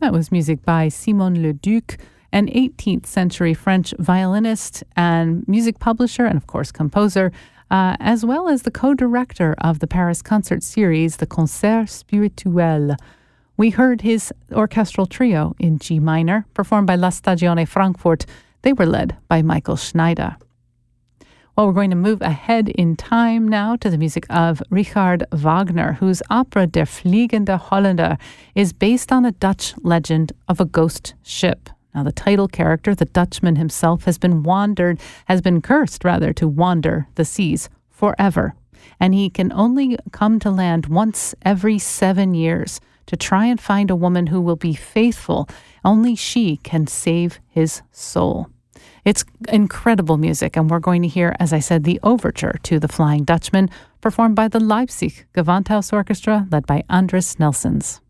That was music by Simon Leduc, an 18th century French violinist and music publisher and, of course, composer, as well as the co-director of the Paris concert series, the Concert Spirituel. We heard his orchestral trio in G minor, performed by La Stagione Frankfurt. They were led by Michael Schneider. Well, we're going to move ahead in time now to the music of Richard Wagner, whose opera Der Fliegende Holländer is based on a Dutch legend of a ghost ship. Now, the title character, the Dutchman himself, has been cursed to wander the seas forever. And he can only come to land once every 7 years to try and find a woman who will be faithful. Only she can save his soul. It's incredible music, and we're going to hear, as I said, the overture to The Flying Dutchman, performed by the Leipzig Gewandhaus Orchestra, led by Andris Nelsons.